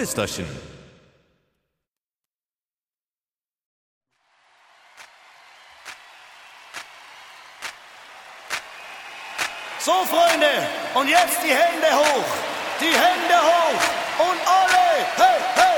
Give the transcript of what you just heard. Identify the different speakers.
Speaker 1: Prösterchen.
Speaker 2: So, Freunde, und jetzt die Hände hoch und alle, hey, hey!